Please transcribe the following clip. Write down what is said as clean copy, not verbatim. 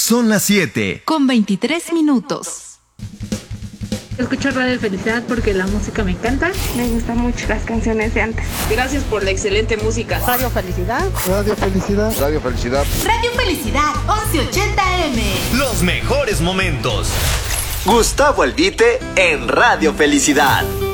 Son las 7 con 23 minutos. Escucho Radio Felicidad porque la música me encanta. Me gustan mucho las canciones de antes. Gracias por la excelente música. Radio Felicidad. Radio Felicidad. Radio Felicidad. Radio Felicidad, 1180M. Los mejores momentos. Gustavo Albite en Radio Felicidad.